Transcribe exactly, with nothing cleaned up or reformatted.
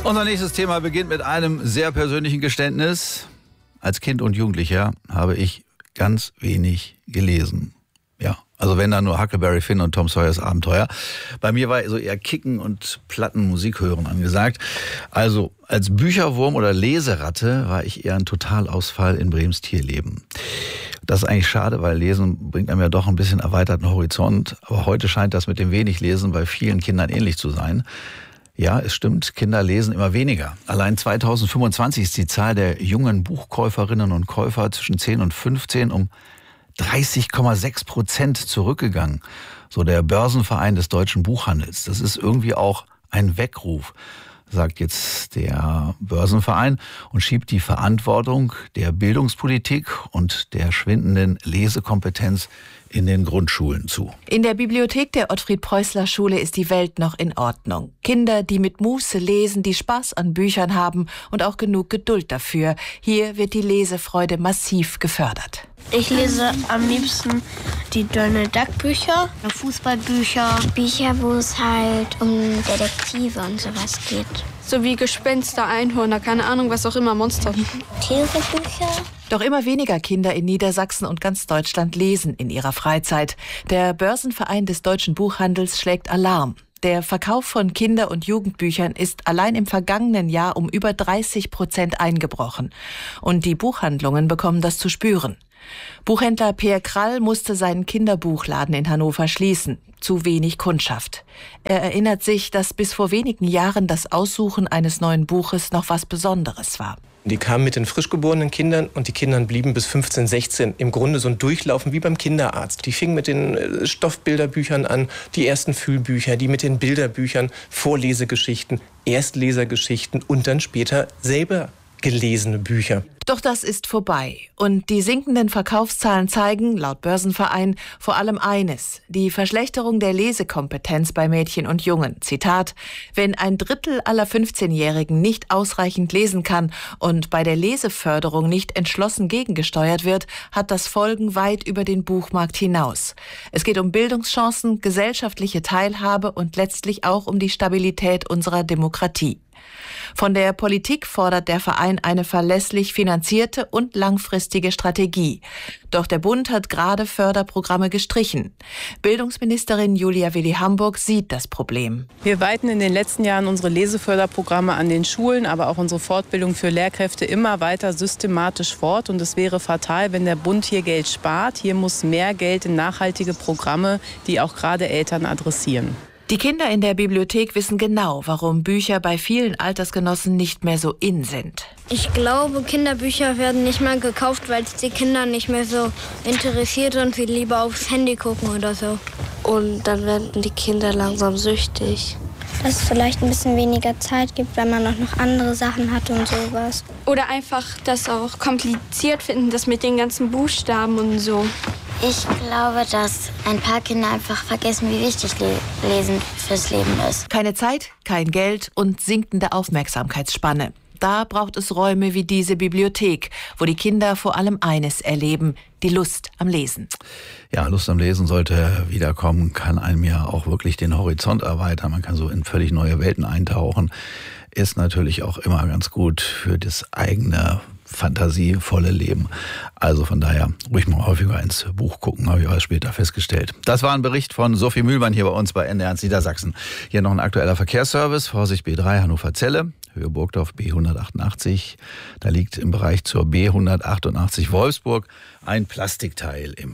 Unser nächstes Thema beginnt mit einem sehr persönlichen Geständnis. Als Kind und Jugendlicher habe ich ganz wenig gelesen. Ja, also wenn dann nur Huckleberry Finn und Tom Sawyers Abenteuer. Bei mir war so eher Kicken und Plattenmusik hören angesagt. Also als Bücherwurm oder Leseratte war ich eher ein Totalausfall in Brems Tierleben. Das ist eigentlich schade, weil Lesen bringt einem ja doch ein bisschen erweiterten Horizont. Aber heute scheint das mit dem wenig Lesen bei vielen Kindern ähnlich zu sein. Ja, es stimmt, Kinder lesen immer weniger. Allein zweitausendfünfundzwanzig ist die Zahl der jungen Buchkäuferinnen und Käufer zwischen zehn und fünfzehn um dreißig Komma sechs Prozent zurückgegangen. So der Börsenverein des deutschen Buchhandels. Das ist irgendwie auch ein Weckruf, sagt jetzt der Börsenverein und schiebt die Verantwortung der Bildungspolitik und der schwindenden Lesekompetenz in den Grundschulen zu. In der Bibliothek der Ottfried-Preußler-Schule ist die Welt noch in Ordnung. Kinder, die mit Muße lesen, die Spaß an Büchern haben und auch genug Geduld dafür. Hier wird die Lesefreude massiv gefördert. Ich lese am liebsten die Donald Duck Bücher, Fußballbücher, Bücher, wo es halt um Detektive und sowas geht. So wie Gespenster, Einhörner, keine Ahnung, was auch immer, Monster. Tiere-Bücher. Doch immer weniger Kinder in Niedersachsen und ganz Deutschland lesen in ihrer Freizeit. Der Börsenverein des deutschen Buchhandels schlägt Alarm. Der Verkauf von Kinder- und Jugendbüchern ist allein im vergangenen Jahr um über dreißig Prozent eingebrochen. Und die Buchhandlungen bekommen das zu spüren. Buchhändler Peer Krall musste seinen Kinderbuchladen in Hannover schließen. Zu wenig Kundschaft. Er erinnert sich, dass bis vor wenigen Jahren das Aussuchen eines neuen Buches noch was Besonderes war. Die kamen mit den frisch geborenen Kindern und die Kinder blieben bis fünfzehn, sechzehn im Grunde so ein Durchlaufen wie beim Kinderarzt. Die fingen mit den Stoffbilderbüchern an, die ersten Fühlbücher, die mit den Bilderbüchern, Vorlesegeschichten, Erstlesergeschichten und dann später selber gelesene Bücher. Doch das ist vorbei. Und die sinkenden Verkaufszahlen zeigen, laut Börsenverein, vor allem eines: die Verschlechterung der Lesekompetenz bei Mädchen und Jungen. Zitat: Wenn ein Drittel aller fünfzehnjährigen nicht ausreichend lesen kann und bei der Leseförderung nicht entschlossen gegengesteuert wird, hat das Folgen weit über den Buchmarkt hinaus. Es geht um Bildungschancen, gesellschaftliche Teilhabe und letztlich auch um die Stabilität unserer Demokratie. Von der Politik fordert der Verein eine verlässlich finanzierte und langfristige Strategie. Doch der Bund hat gerade Förderprogramme gestrichen. Bildungsministerin Julia Willi-Hamburg sieht das Problem. Wir weiten in den letzten Jahren unsere Leseförderprogramme an den Schulen, aber auch unsere Fortbildung für Lehrkräfte immer weiter systematisch fort. Und es wäre fatal, wenn der Bund hier Geld spart. Hier muss mehr Geld in nachhaltige Programme, die auch gerade Eltern adressieren. Die Kinder in der Bibliothek wissen genau, warum Bücher bei vielen Altersgenossen nicht mehr so in sind. Ich glaube, Kinderbücher werden nicht mehr gekauft, weil es die Kinder nicht mehr so interessiert und sie lieber aufs Handy gucken oder so. Und dann werden die Kinder langsam süchtig. Dass es vielleicht ein bisschen weniger Zeit gibt, weil man auch noch andere Sachen hat und sowas. Oder einfach das auch kompliziert finden, das mit den ganzen Buchstaben und so. Ich glaube, dass ein paar Kinder einfach vergessen, wie wichtig Lesen fürs Leben ist. Keine Zeit, kein Geld und sinkende Aufmerksamkeitsspanne. Da braucht es Räume wie diese Bibliothek, wo die Kinder vor allem eines erleben: die Lust am Lesen. Ja, Lust am Lesen sollte wiederkommen, kann einem ja auch wirklich den Horizont erweitern. Man kann so in völlig neue Welten eintauchen. Ist natürlich auch immer ganz gut für das eigene fantasievolle Leben. Also von daher ruhig mal häufiger ins Buch gucken, habe ich auch später festgestellt. Das war ein Bericht von Sophie Mühlmann hier bei uns bei N D R eins Niedersachsen. Hier noch ein aktueller Verkehrsservice. Vorsicht B drei Hannover-Zelle, Höhe Burgdorf B hundertachtundachtzig. Da liegt im Bereich zur B hundertachtundachtzig Wolfsburg ein Plastikteil im